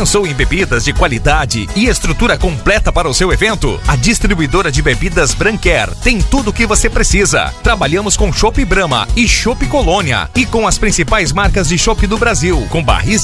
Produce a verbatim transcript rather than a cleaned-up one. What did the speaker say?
Pensou em bebidas de qualidade e estrutura completa para o seu evento? A distribuidora de bebidas Branquer tem tudo o que você precisa. Trabalhamos com Chopp Brahma e Chopp Colônia e com as principais marcas de chopp do Brasil, com barris